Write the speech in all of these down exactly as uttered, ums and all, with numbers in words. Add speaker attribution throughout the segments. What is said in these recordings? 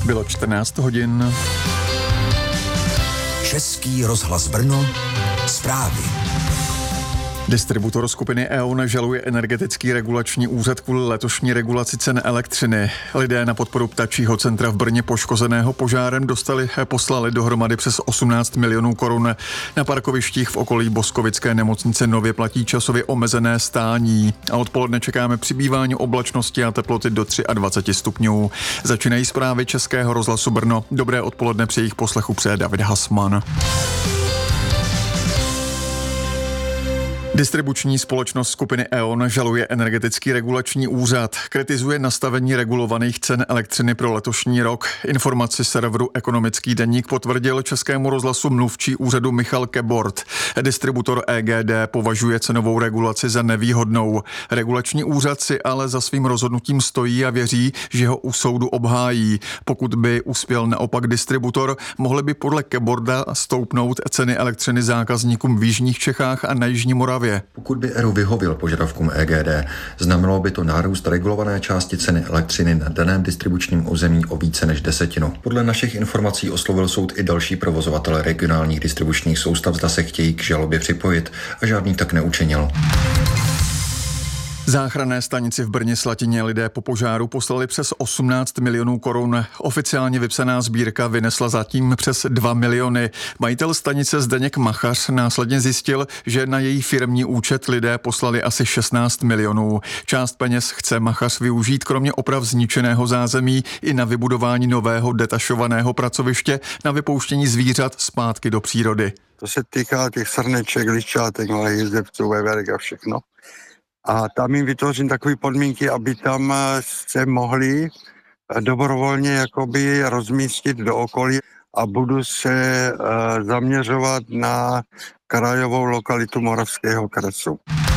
Speaker 1: Bylo čtrnáct hodin.
Speaker 2: Český rozhlas Brno, zprávy.
Speaker 1: Distributor skupiny E O N žaluje Energetický regulační úřad kvůli letošní regulaci cen elektřiny. Lidé na podporu Ptačího centra v Brně poškozeného požárem dostali poslali dohromady přes osmnáct milionů korun. Na parkovištích v okolí Boskovické nemocnice nově platí časově omezené stání. A odpoledne čekáme přibývání oblačnosti a teploty do dvacet tři stupňů. Začínají zprávy Českého rozhlasu Brno. Dobré odpoledne, při jejich poslechu přeje David Hasman. Distribuční společnost skupiny E O N žaluje Energetický regulační úřad. Kritizuje nastavení regulovaných cen elektřiny pro letošní rok. Informaci serveru Ekonomický deník potvrdil Českému rozhlasu mluvčí úřadu Michal Kebord. Distributor E G D považuje cenovou regulaci za nevýhodnou. Regulační úřad si ale za svým rozhodnutím stojí a věří, že ho u soudu obhájí. Pokud by uspěl naopak distributor, mohly by podle Keborda stoupnout ceny elektřiny zákazníkům v jižních Čechách a na jižní Moravě.
Speaker 3: Pokud by E R U vyhověl požadavkům E G D, znamenalo by to nárůst regulované části ceny elektřiny na daném distribučním území o více než desetinu. Podle našich informací oslovil soud i další provozovatele regionálních distribučních soustav, zda se chtějí k žalobě připojit, a žádný tak neučinil.
Speaker 1: Záchranné stanici v Brně Slatině lidé po požáru poslali přes osmnáct milionů korun. Oficiálně vypsaná sbírka vynesla zatím přes dva miliony. Majitel stanice Zdeněk Machař následně zjistil, že na její firmní účet lidé poslali asi šestnáct milionů. Část peněz chce Machař využít kromě oprav zničeného zázemí i na vybudování nového detašovaného pracoviště na vypouštění zvířat zpátky do přírody.
Speaker 4: To se týká těch srneček, liščátek, malých jezdevců, veverek a všechno. A tam jim vytvořím takové podmínky, aby tam se mohli dobrovolně jakoby rozmístit do okolí a budu se uh, zaměřovat na krajovou lokalitu Moravského krasu.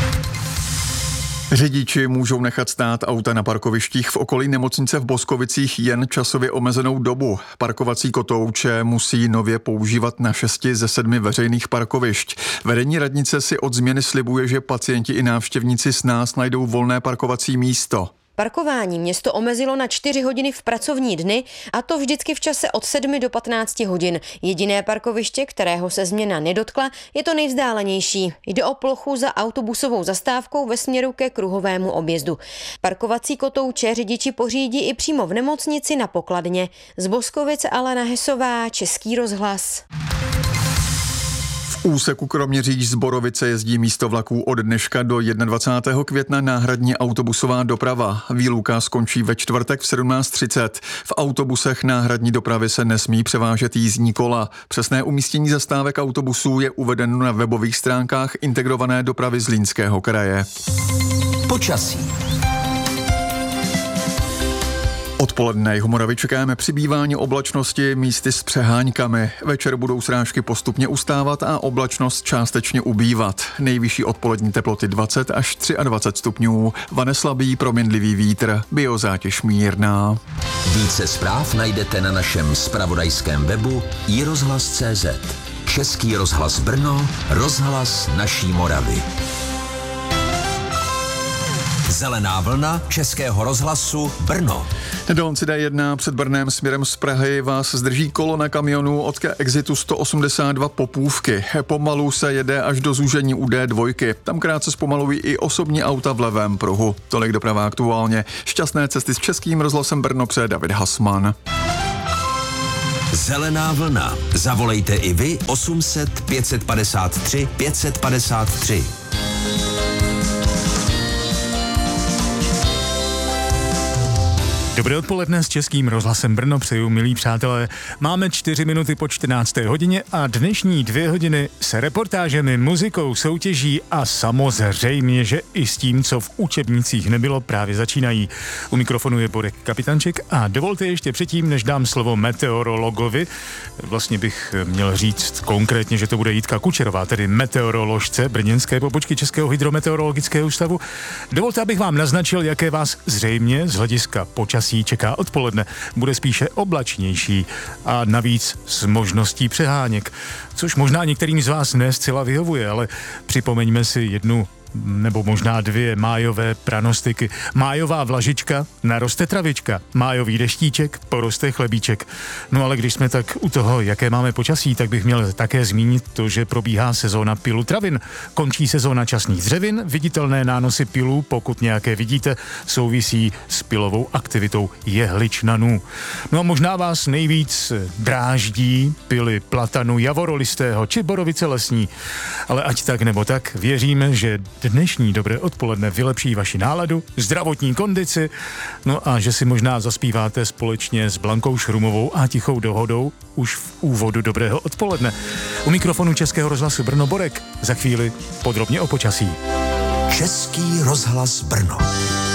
Speaker 1: Řidiči můžou nechat stát auta na parkovištích v okolí nemocnice v Boskovicích jen časově omezenou dobu. Parkovací kotouče musí nově používat na šesti ze sedmi veřejných parkovišť. Vedení radnice si od změny slibuje, že pacienti i návštěvníci snáz najdou volné parkovací místo.
Speaker 5: Parkování město omezilo na čtyři hodiny v pracovní dny, a to vždycky v čase od sedmi do patnácti hodin. Jediné parkoviště, kterého se změna nedotkla, je to nejvzdálenější. Jde o plochu za autobusovou zastávkou ve směru ke kruhovému objezdu. Parkovací kotouče řidiči pořídí i přímo v nemocnici na pokladně. Z Boskovic Alena Hesová, Český rozhlas.
Speaker 1: V úseku Kroměříž z Borovice jezdí místo vlaků od dneška do dvacátého prvního května náhradní autobusová doprava. Výluka skončí ve čtvrtek v sedmnáct třicet. V autobusech náhradní dopravy se nesmí převážet jízdní kola. Přesné umístění zastávek autobusů je uvedeno na webových stránkách Integrované dopravy Zlínského kraje.
Speaker 2: Počasí.
Speaker 1: Odpoledne Jihomoravy čekáme přibývání oblačnosti místy s přeháňkami. Večer budou srážky postupně ustávat a oblačnost částečně ubývat. Nejvyšší odpolední teploty dvacet až dvacet tři stupňů. Vane slabý proměnlivý vítr, biozátěž mírná.
Speaker 2: Více zpráv najdete na našem zpravodajském webu i rozhlas tečka cé zet. Český rozhlas Brno, rozhlas naší Moravy. Zelená vlna Českého rozhlasu Brno.
Speaker 1: Na dálnici D jedna před Brnem směrem z Prahy vás zdrží kolona kamionů od exitu sto osmdesát dva Popůvky. Pomalu se jede až do zúžení u D dva. Tam krátce zpomalují i osobní auta v levém pruhu. Tolik doprava aktuálně. Šťastné cesty s Českým rozhlasem Brno přeje David Hasman.
Speaker 2: Zelená vlna. Zavolejte i vy osm set pět padesát tři pět padesát tři.
Speaker 6: Dobré odpoledne s Českým rozhlasem Brno přeju, milí přátelé. Máme čtyři minuty po čtrnácté hodině a dnešní dvě hodiny se reportážemi, muzikou, soutěží a samozřejmě, že i s tím, co v učebnicích nebylo, právě začínají. U mikrofonu je Borek Kapitanček a dovolte ještě předtím, než dám slovo meteorologovi, vlastně bych měl říct konkrétně, že to bude Jitka Kučerová, tedy meteoroložce brněnské pobočky Českého hydrometeorologického ústavu. Dovolte, abych vám naznačil, jaké vás zřejmě z hlediska počasí čeká odpoledne. Bude spíše oblačnější a navíc s možností přeháněk, což možná některým z vás ne zcela vyhovuje, ale připomeňme si jednu nebo možná dvě májové pranostiky. Májová vlažička, naroste travička, májový deštíček, poroste chlebíček. No ale když jsme tak u toho, jaké máme počasí, tak bych měl také zmínit to, že probíhá sezóna pilu travin. Končí sezóna časných dřevin, viditelné nánosy pilů, pokud nějaké vidíte, souvisí s pilovou aktivitou jehličnanů. No a možná vás nejvíc dráždí pily platanu javorolistého či borovice lesní. Ale ať tak nebo tak, věříme, že dnešní dobré odpoledne vylepší vaši náladu, zdravotní kondici, no a že si možná zaspíváte společně s Blankou Šrumovou a Tichou dohodou už v úvodu dobrého odpoledne. U mikrofonu Českého rozhlasu Brno Borek, za chvíli podrobně o počasí.
Speaker 2: Český rozhlas Brno.